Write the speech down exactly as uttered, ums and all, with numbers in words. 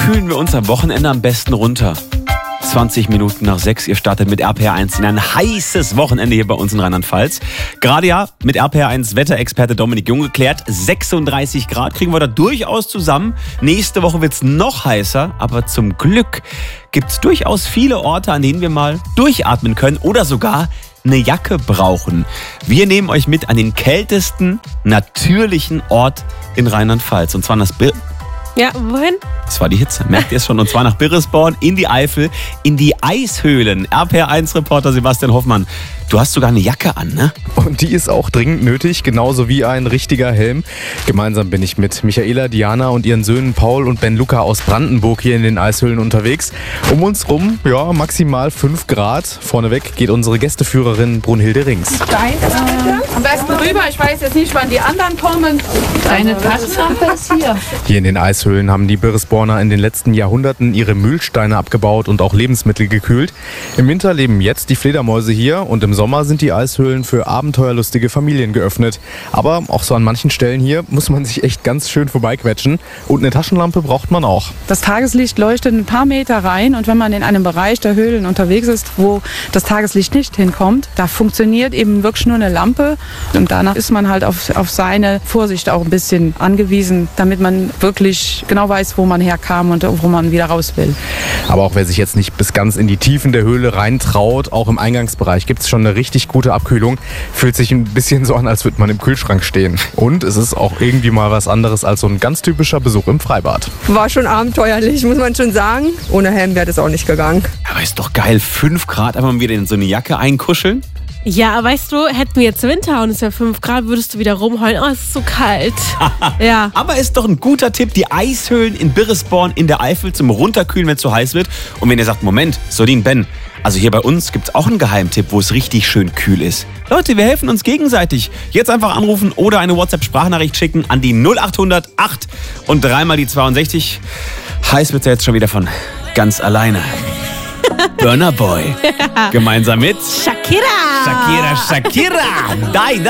kühlen wir uns am Wochenende am besten runter? zwanzig Minuten nach sechs, ihr startet mit R P R eins in ein heißes Wochenende hier bei uns in Rheinland-Pfalz. Gerade ja mit R P R eins Wetterexperte Dominik Jung geklärt, sechsunddreißig Grad kriegen wir da durchaus zusammen. Nächste Woche wird es noch heißer, aber zum Glück gibt es durchaus viele Orte, an denen wir mal durchatmen können oder sogar eine Jacke brauchen. Wir nehmen euch mit an den kältesten natürlichen Ort in Rheinland-Pfalz, und zwar nach Bir- Ja, wohin? Das war die Hitze, merkt ihr es schon? Und zwar nach Birresborn in die Eifel, in die Eishöhlen. R P R eins Reporter Sebastian Hoffmann, du hast sogar eine Jacke an, ne? Und die ist auch dringend nötig, genauso wie ein richtiger Helm. Gemeinsam bin ich mit Michaela, Diana und ihren Söhnen Paul und Ben Luca aus Brandenburg hier in den Eishöhlen unterwegs. Um uns rum, ja, maximal fünf Grad. Vorneweg geht unsere Gästeführerin Brunhilde Rings. Dein, äh, am besten rüber, ich weiß jetzt nicht, wann die anderen kommen. Deine Taschenlampe ist hier. Hier in den Eishöhlen haben die Birresborner in den letzten Jahrhunderten ihre Mühlsteine abgebaut und auch Lebensmittel gekühlt. Im Winter leben jetzt die Fledermäuse hier und im Sommer sind die Eishöhlen für abenteuerlustige Familien geöffnet. Aber auch so an manchen Stellen hier muss man sich echt ganz schön vorbeiquetschen. Und eine Taschenlampe braucht man auch. Das Tageslicht leuchtet ein paar Meter rein, und wenn man in einem Bereich der Höhlen unterwegs ist, wo das Tageslicht nicht hinkommt, da funktioniert eben wirklich nur eine Lampe. Und danach ist man halt auf, auf seine Vorsicht auch ein bisschen angewiesen, damit man wirklich genau weiß, wo man herkam und wo man wieder raus will. Aber auch wer sich jetzt nicht bis ganz in die Tiefen der Höhle reintraut, auch im Eingangsbereich gibt es schon eine richtig gute Abkühlung. Fühlt sich ein bisschen so an, als würde man im Kühlschrank stehen. Und es ist auch irgendwie mal was anderes als so ein ganz typischer Besuch im Freibad. War schon abenteuerlich, muss man schon sagen. Ohne Helm wäre das auch nicht gegangen. Aber ist doch geil, fünf Grad, einfach mal wieder in so eine Jacke einkuscheln. Ja, weißt du, hätten wir jetzt Winter und es wäre fünf Grad, würdest du wieder rumheulen, oh, es ist so kalt. Ja. Aber ist doch ein guter Tipp, die Eishöhlen in Birresborn in der Eifel zum Runterkühlen, wenn es zu heiß wird. Und wenn ihr sagt, Moment, Sodin, Ben, also hier bei uns gibt es auch einen Geheimtipp, wo es richtig schön kühl ist. Leute, wir helfen uns gegenseitig. Jetzt einfach anrufen oder eine WhatsApp-Sprachnachricht schicken an die null acht hundert acht und dreimal die zweiundsechzig. Heiß wird es ja jetzt schon wieder von ganz alleine. Burna Boy. Gemeinsam mit Shakira. Shakira, Shakira. Dein